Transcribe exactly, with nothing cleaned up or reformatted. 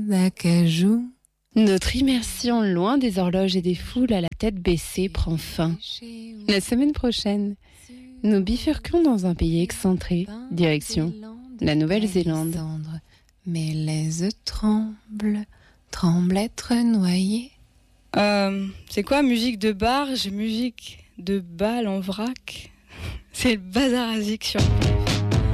d'acajou. Notre immersion loin des horloges et des foules à la tête baissée prend fin. La semaine prochaine, nous bifurquons dans un pays excentré, direction la Nouvelle-Zélande. Mes lèzes tremblent, tremblent être noyées. Euh, c'est quoi musique de barge, musique de balle en vrac? C'est le bazar à zik sur